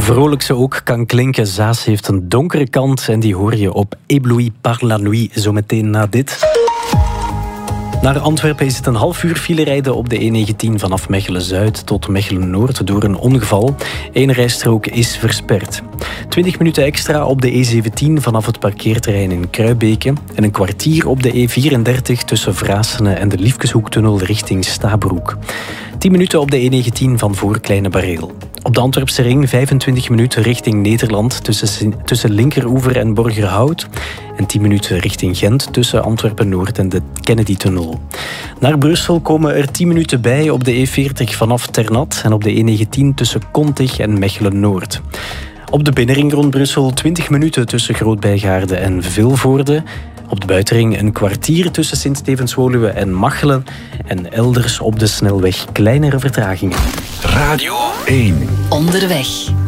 vrolijk ze ook kan klinken, Zaas heeft een donkere kant en die hoor je op Ébloui par la nuit, zometeen na dit. Naar Antwerpen is het een half uur file rijden op de E19 vanaf Mechelen-Zuid tot Mechelen-Noord door een ongeval. Eén rijstrook is versperd. 20 minuten extra op de E17 vanaf het parkeerterrein in Kruibeke en een kwartier op de E34 tussen Vraassene en de Liefkeshoektunnel richting Stabroek. 10 minuten op de E19 van voor Kleine Bareel. Op de Antwerpse ring 25 minuten richting Nederland tussen Linkeroever en Borgerhout. En 10 minuten richting Gent tussen Antwerpen-Noord en de Kennedy-tunnel. Naar Brussel komen er 10 minuten bij op de E40 vanaf Ternat en op de E19 tussen Kontig en Mechelen-Noord. Op de binnenring rond Brussel 20 minuten tussen Groot-Bijgaarde en Vilvoorde. Op de buitenring een kwartier tussen Sint-Stevens-Woluwe en Machelen. En elders op de snelweg kleinere vertragingen. Radio 1. Onderweg.